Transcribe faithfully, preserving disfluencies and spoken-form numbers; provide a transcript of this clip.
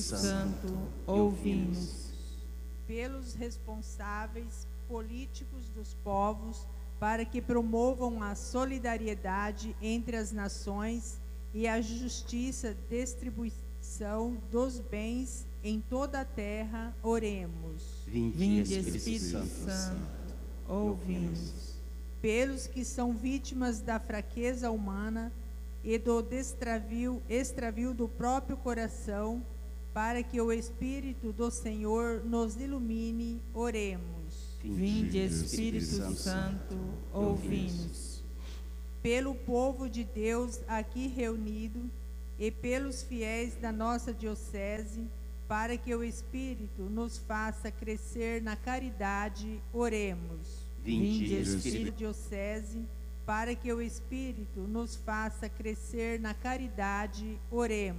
Santo, ouvi-nos. Pelos responsáveis políticos dos povos, para que promovam a solidariedade entre as nações e a justiça distribuição dos bens em toda a terra, oremos. Vinde, Espírito Santo, ouvi-nos. Pelos que são vítimas da fraqueza humana e do extravio, extravio do próprio coração, para que o Espírito do Senhor nos ilumine, oremos. Vinde, Espírito Santo, ouvi-nos. Pelo povo de Deus aqui reunido e pelos fiéis da nossa diocese, para que o Espírito nos faça crescer na caridade, oremos. Vinde, Espírito diocese, para que o Espírito nos faça crescer na caridade, oremos.